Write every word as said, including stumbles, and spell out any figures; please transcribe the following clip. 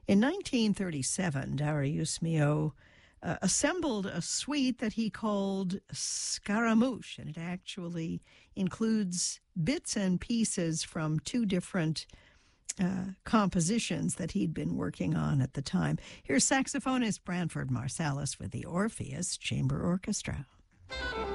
In nineteen thirty-seven, Darius Milhaud uh, assembled a suite that he called Scaramouche, and it actually includes bits and pieces from two different uh, compositions that he'd been working on at the time. Here's saxophonist Branford Marsalis with the Orpheus Chamber Orchestra.